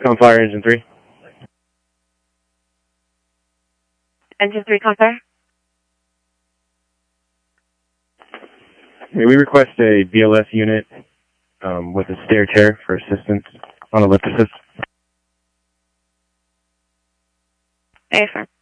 Confire Engine 3. Engine 3, Confire. May we request a BLS unit with a stair chair for assistance on a lift assist? Affirm.